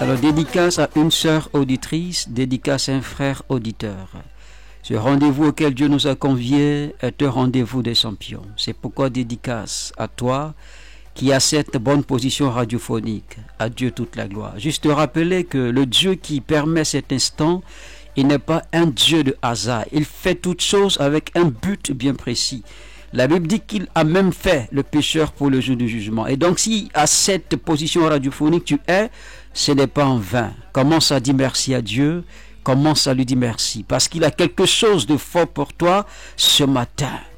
Alors, dédicace à une sœur auditrice, dédicace à un frère auditeur. Ce rendez-vous auquel Dieu nous a conviés est un rendez-vous des champions. C'est pourquoi dédicace à toi qui a cette bonne position radiophonique. À Dieu toute la gloire. Juste te rappeler que le Dieu qui permet cet instant, il n'est pas un Dieu de hasard. Il fait toutes choses avec un but bien précis. La Bible dit qu'il a même fait le pécheur pour le jour du jugement. Et donc, si à cette position radiophonique tu es, ce n'est pas en vain. Commence à dire merci à Dieu. Commence à lui dire merci. Parce qu'il a quelque chose de fort pour toi ce matin.